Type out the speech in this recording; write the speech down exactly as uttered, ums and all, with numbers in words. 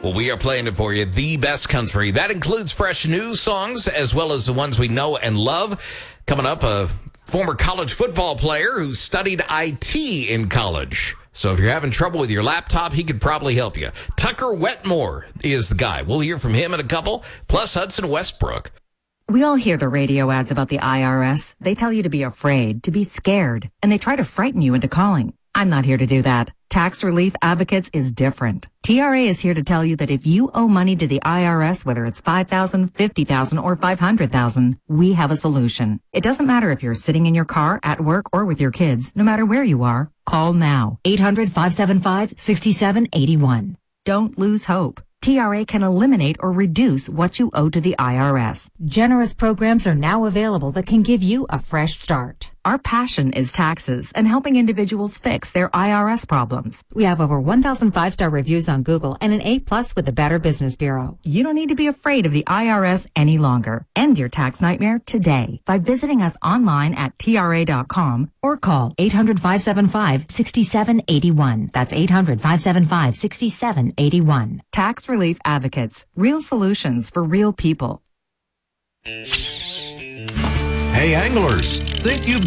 Well, we are playing it for you, the best country. That includes fresh news songs as well as the ones we know and love. Coming up, a former college football player who studied I T in college. So if you're having trouble with your laptop, he could probably help you. Tucker Wetmore is the guy. We'll hear from him in a couple, plus Hudson Westbrook. We all hear the radio ads about the I R S. They tell you to be afraid, to be scared, and they try to frighten you into calling. I'm not here to do that. Tax Relief Advocates is different. T R A is here to tell you that if you owe money to the I R S, whether it's five thousand dollars, fifty thousand dollars, or five hundred thousand dollars, we have a solution. It doesn't matter if you're sitting in your car, at work, or with your kids. No matter where you are, call now. eight hundred, five seven five, six seven eight one. Don't lose hope. T R A can eliminate or reduce what you owe to the I R S. Generous programs are now available that can give you a fresh start. Our passion is taxes and helping individuals fix their I R S problems. We have over one thousand five-star reviews on Google and an A plus with the Better Business Bureau. You don't need to be afraid of the I R S any longer. End your tax nightmare today by visiting us online at T R A dot com or call eight hundred, five seven five, six seven eight one. That's eight hundred, five seven five, six seven eight one. Tax Relief Advocates. Real solutions for real people. Hey, anglers, think you've